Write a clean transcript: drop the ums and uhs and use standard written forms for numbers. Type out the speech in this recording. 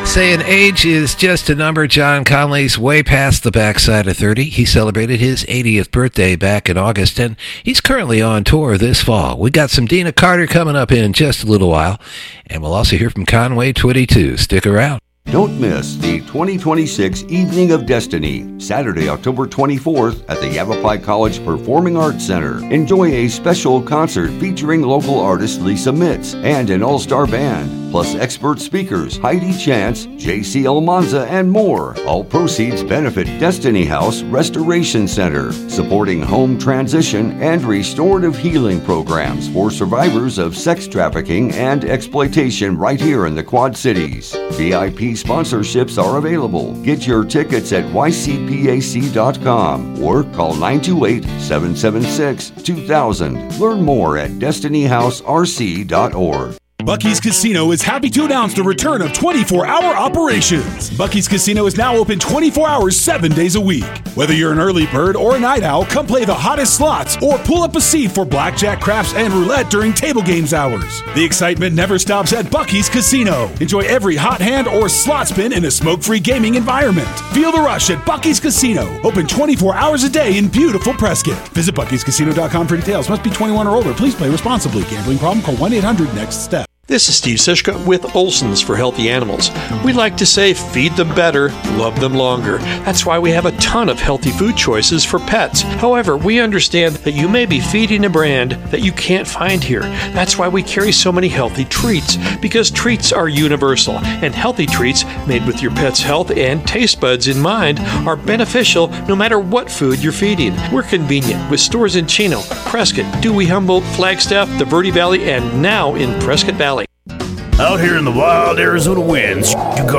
Saying age is just a number. John Conley's way past the backside of 30. He celebrated his 80th birthday back in August, and he's currently on tour this fall. We got some Dina Carter coming up in just a little while, and we'll also hear from Conway Twitty too. Stick around. Don't miss the 2026 Evening of Destiny, Saturday, October 24th at the Yavapai College Performing Arts Center. Enjoy a special concert featuring local artist Lisa Mitz and an all-star band, plus expert speakers Heidi Chance, J.C. Almanza, and more. All proceeds benefit Destiny House Restoration Center, supporting home transition and restorative healing programs for survivors of sex trafficking and exploitation right here in the Quad Cities. VIP sponsorships are available. Get your tickets at ycpac.com or call 928-776-2000. Learn more at destinyhouserc.org. Buc-ee's Casino is happy to announce the return of 24-hour operations. Buc-ee's Casino is now open 24 hours, 7 days a week. Whether you're an early bird or a night owl, come play the hottest slots or pull up a seat for blackjack, craps, and roulette during table games hours. The excitement never stops at Buc-ee's Casino. Enjoy every hot hand or slot spin in a smoke-free gaming environment. Feel the rush at Buc-ee's Casino. Open 24 hours a day in beautiful Prescott. Visit Buc-ee'sCasino.com for details. Must be 21 or older. Please play responsibly. Gambling problem? Call 1-800-NEXT-STEP. This is Steve Sischka with Olson's for Healthy Animals. We like to say feed them better, love them longer. That's why we have a ton of healthy food choices for pets. However, we understand that you may be feeding a brand that you can't find here. That's why we carry so many healthy treats, because treats are universal, and healthy treats made with your pet's health and taste buds in mind are beneficial no matter what food you're feeding. We're convenient with stores in Chino, Prescott, Dewey, Humboldt, Flagstaff, the Verde Valley, and now in Prescott Valley. Out here in the wild Arizona winds, you